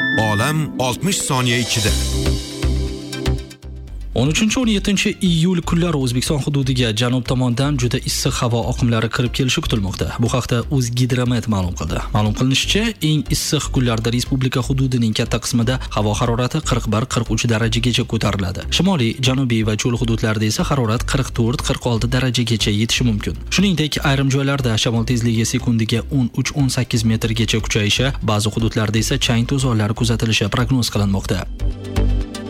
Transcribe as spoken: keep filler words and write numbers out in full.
Olam oltmish soniya ichida. o'n uchinchi o'n yettinchi iyul kunlari O'zbekiston hududiga janub tomondan juda issiq havo oqimlari kirib kelishi kutilmoqda. Bu haqda O'zgidromet ma'lum qildi. Ma'lum qilinishicha, eng issiq kunlarda respublika hududining katta qismida havo harorati qirq bir qirq uch darajagacha ko'tariladi. Shimoliy, janubiy va cho'l hududlarda esa harorat qirq to'rt qirq olti darajagacha yetishi mumkin. Shuningdek, ayrim joylarda shamol tezligi sekundiga o'n uch o'n sakkiz metrgacha kuchayishi, ba'zi hududlarda esa chang to'zonlari kuzatilishi prognoz qilinmoqda.